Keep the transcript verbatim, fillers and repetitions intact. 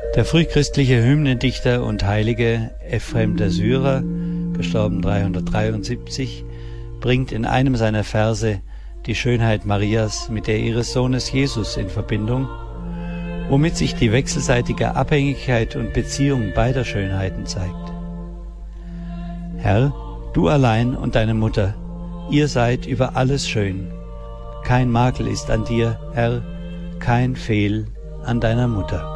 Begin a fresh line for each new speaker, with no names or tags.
Der frühchristliche Hymnendichter und Heilige Ephrem der Syrer, gestorben dreihundertdreiundsiebzig, bringt in einem seiner Verse die Schönheit Marias mit der ihres Sohnes Jesus in Verbindung, womit sich die wechselseitige Abhängigkeit und Beziehung beider Schönheiten zeigt. Herr, du allein und deine Mutter, ihr seid über alles schön. Kein Makel ist an dir, Herr, kein Fehl an deiner Mutter.